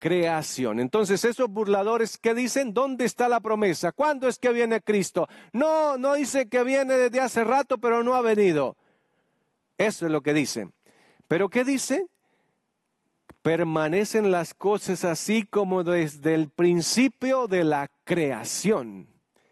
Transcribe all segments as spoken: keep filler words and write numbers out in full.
creación. Entonces, esos burladores que dicen, ¿dónde está la promesa? ¿Cuándo es que viene Cristo? No, no dice que viene desde hace rato, pero no ha venido. Eso es lo que dicen. ¿Pero qué dice? Permanecen las cosas así como desde el principio de la creación.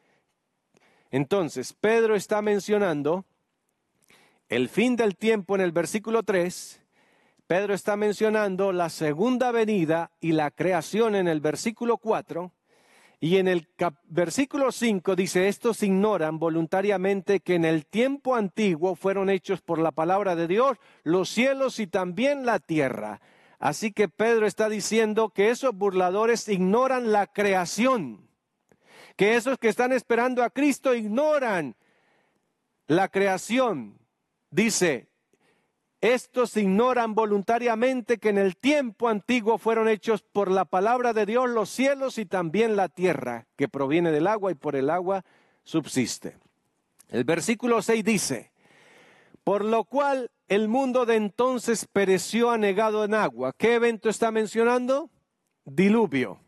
Entonces, Pedro está mencionando el fin del tiempo en el versículo tres. Pedro está mencionando la segunda venida y la creación en el versículo cuatro. Y en el cap- versículo cinco dice, estos ignoran voluntariamente que en el tiempo antiguo fueron hechos por la palabra de Dios los cielos y también la tierra. Así que Pedro está diciendo que esos burladores ignoran la creación, que esos que están esperando a Cristo ignoran la creación. Dice, estos ignoran voluntariamente que en el tiempo antiguo fueron hechos por la palabra de Dios los cielos y también la tierra, que proviene del agua y por el agua subsiste. El versículo seis dice, por lo cual el mundo de entonces pereció anegado en agua. ¿Qué evento está mencionando? Diluvio.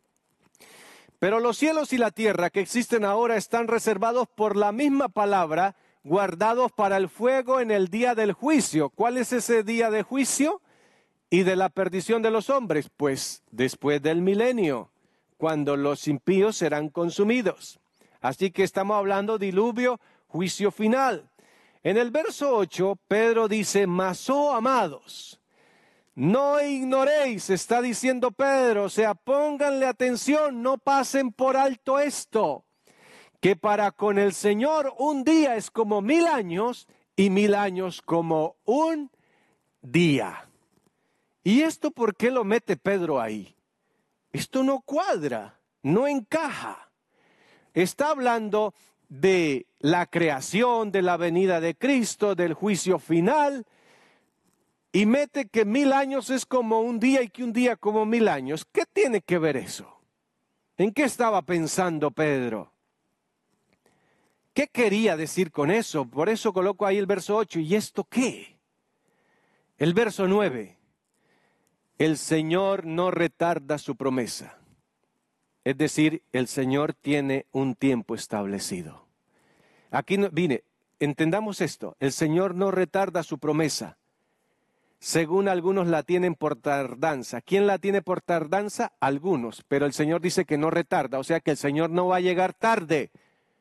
Pero los cielos y la tierra que existen ahora están reservados por la misma palabra, guardados para el fuego en el día del juicio. ¿Cuál es ese día de juicio y de la perdición de los hombres? Pues después del milenio, cuando los impíos serán consumidos. Así que estamos hablando diluvio, juicio final. En el verso ocho, Pedro dice, mas oh amados, no ignoréis, está diciendo Pedro, o sea, pónganle atención, no pasen por alto esto, que para con el Señor un día es como mil años y mil años como un día. ¿Y esto por qué lo mete Pedro ahí? Esto no cuadra, no encaja. Está hablando de la creación, de la venida de Cristo, del juicio final, y mete que mil años es como un día y que un día como mil años. ¿Qué tiene que ver eso? ¿En qué estaba pensando Pedro? ¿Qué quería decir con eso? Por eso coloco ahí el verso ocho. ¿Y esto qué? El verso nueve. El Señor no retarda su promesa. Es decir, el Señor tiene un tiempo establecido. Aquí no, vine, entendamos esto. El Señor no retarda su promesa. Según algunos la tienen por tardanza. ¿Quién la tiene por tardanza? Algunos. Pero el Señor dice que no retarda. O sea que el Señor no va a llegar tarde.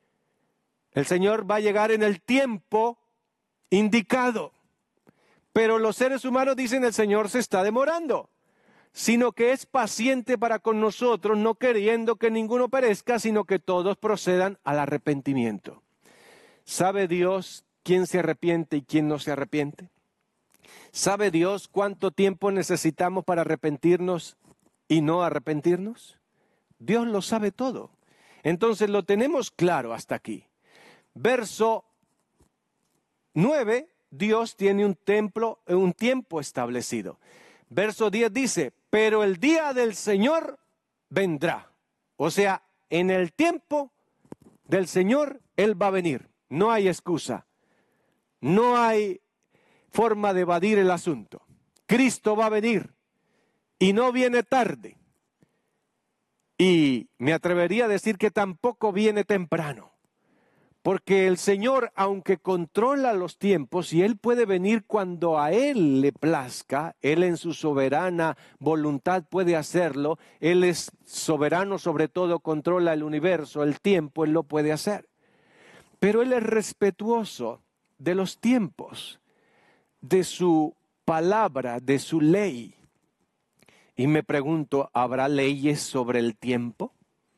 El Señor va a llegar en el tiempo indicado. Pero los seres humanos dicen el Señor se está demorando, sino que es paciente para con nosotros, no queriendo que ninguno perezca, sino que todos procedan al arrepentimiento. ¿Sabe Dios quién se arrepiente y quién no se arrepiente? ¿Sabe Dios cuánto tiempo necesitamos para arrepentirnos y no arrepentirnos? Dios lo sabe todo. Entonces lo tenemos claro hasta aquí. Verso nueve, Dios tiene un templo, un tiempo establecido. Verso diez dice, pero el día del Señor vendrá. O sea, en el tiempo del Señor, Él va a venir. No hay excusa. No hay forma de evadir el asunto. Cristo va a venir y no viene tarde. Y me atrevería a decir que tampoco viene temprano. Porque el Señor, aunque controla los tiempos y Él puede venir cuando a Él le plazca, Él en su soberana voluntad puede hacerlo, Él es soberano sobre todo, controla el universo, el tiempo, Él lo puede hacer. Pero Él es respetuoso de los tiempos, de su palabra, de su ley. Y me pregunto, ¿habrá leyes sobre el tiempo?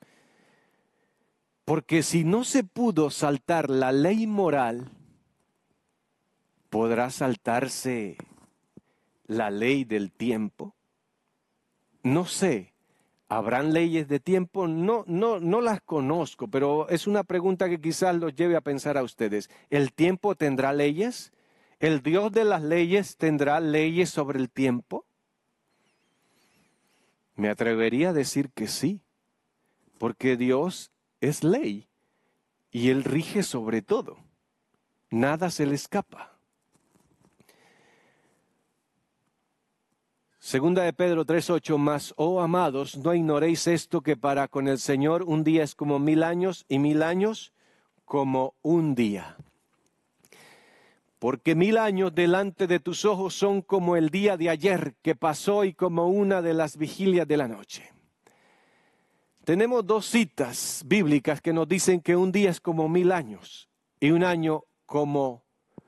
Porque si no se pudo saltar la ley moral, ¿podrá saltarse la ley del tiempo? No sé, ¿habrán leyes de tiempo? No, no, no las conozco, pero es una pregunta que quizás los lleve a pensar a ustedes. ¿El tiempo tendrá leyes? ¿El Dios de las leyes tendrá leyes sobre el tiempo? Me atrevería a decir que sí, porque Dios es ley y Él rige sobre todo. Nada se le escapa. Segunda de Pedro tres ocho, mas, oh amados, no ignoréis esto, que para con el Señor un día es como mil años, y mil años como un día. Porque mil años delante de tus ojos son como el día de ayer que pasó y como una de las vigilias de la noche. Tenemos dos citas bíblicas que nos dicen que un día es como mil años y un año como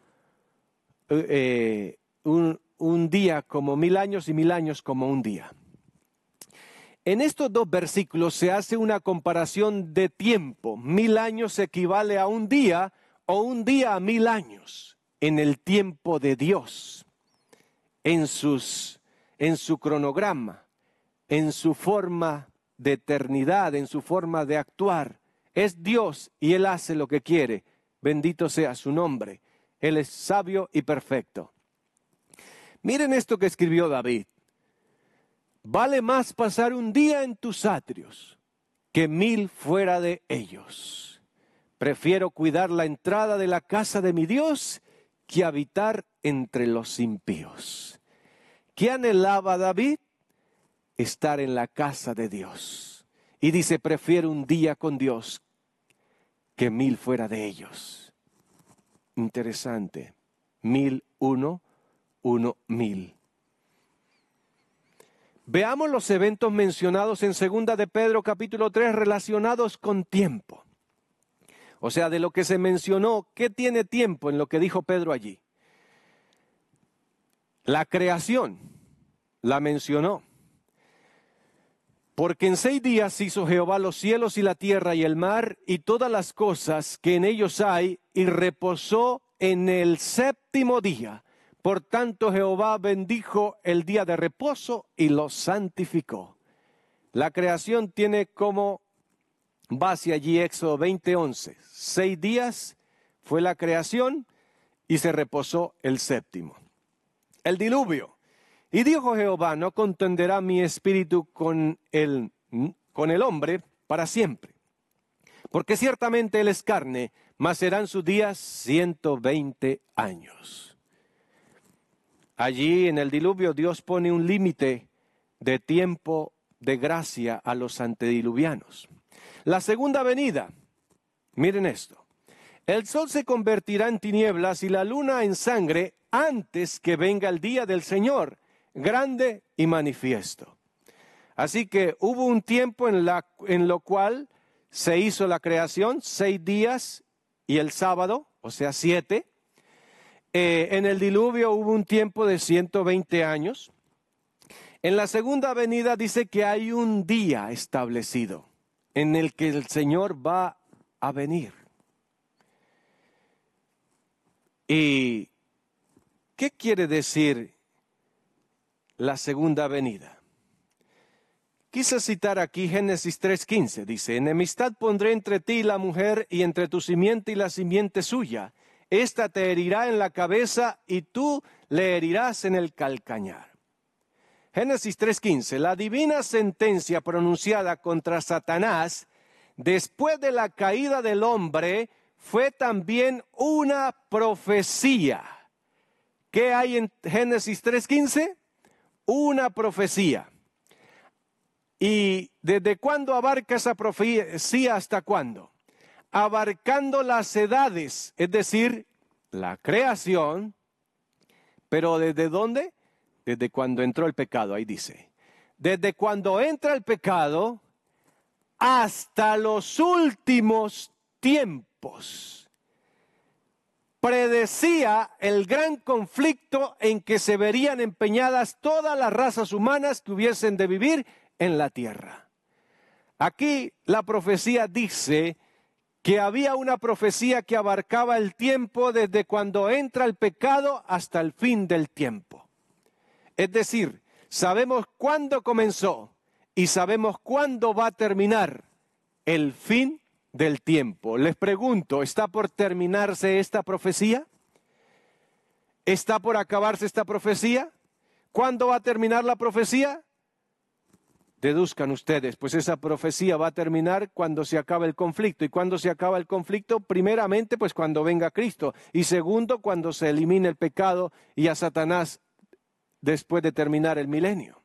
eh, un, un día como mil años y mil años como un día. En estos dos versículos se hace una comparación de tiempo. Mil años equivale a un día o un día a mil años. En el tiempo de Dios, en, sus, en su cronograma, en su forma de eternidad, en su forma de actuar. Es Dios y Él hace lo que quiere. Bendito sea su nombre. Él es sabio y perfecto. Miren esto que escribió David. Vale más pasar un día en tus atrios que mil fuera de ellos. Prefiero cuidar la entrada de la casa de mi Dios que habitar entre los impíos. ¿Qué anhelaba David? Estar en la casa de Dios. Y dice, prefiero un día con Dios que mil fuera de ellos. Interesante. Mil, uno, uno, mil. Veamos los eventos mencionados en Segunda de Pedro capítulo tres relacionados con tiempo. O sea, de lo que se mencionó, ¿qué tiene tiempo en lo que dijo Pedro allí? La creación, la mencionó. Porque en seis días hizo Jehová los cielos y la tierra y el mar y todas las cosas que en ellos hay, y reposó en el séptimo día. Por tanto, Jehová bendijo el día de reposo y lo santificó. La creación tiene como base allí Éxodo veinte once. Seis días fue la creación y se reposó el séptimo. El diluvio. Y dijo Jehová, no contenderá mi espíritu con el, con el hombre para siempre. Porque ciertamente él es carne, mas serán sus días ciento veinte años. Allí en el diluvio Dios pone un límite de tiempo de gracia a los antediluvianos. La segunda venida, miren esto, el sol se convertirá en tinieblas y la luna en sangre antes que venga el día del Señor, grande y manifiesto. Así que hubo un tiempo en, la, en lo cual se hizo la creación, seis días y el sábado, o sea, siete. Eh, en el diluvio hubo un tiempo de ciento veinte años. En la segunda venida dice que hay un día establecido en el que el Señor va a venir. ¿Y qué quiere decir la segunda venida? Quise citar aquí Génesis tres quince, dice, enemistad pondré entre ti y la mujer, y entre tu simiente y la simiente suya. Esta te herirá en la cabeza, y tú le herirás en el calcañar. Génesis tres quince, la divina sentencia pronunciada contra Satanás después de la caída del hombre fue también una profecía. ¿Qué hay en Génesis tres quince? Una profecía. ¿Y desde cuándo abarca esa profecía hasta cuándo? Abarcando las edades, es decir, la creación, pero ¿desde dónde? Desde cuando entró el pecado, ahí dice. Desde cuando entra el pecado hasta los últimos tiempos. Predecía el gran conflicto en que se verían empeñadas todas las razas humanas que hubiesen de vivir en la tierra. Aquí la profecía dice que había una profecía que abarcaba el tiempo desde cuando entra el pecado hasta el fin del tiempo. Es decir, sabemos cuándo comenzó y sabemos cuándo va a terminar el fin del tiempo. Les pregunto, ¿está por terminarse esta profecía? ¿Está por acabarse esta profecía? ¿Cuándo va a terminar la profecía? Deduzcan ustedes, pues esa profecía va a terminar cuando se acabe el conflicto. ¿Y cuándo se acaba el conflicto? Primeramente, pues cuando venga Cristo. Y segundo, cuando se elimine el pecado y a Satanás después de terminar el milenio.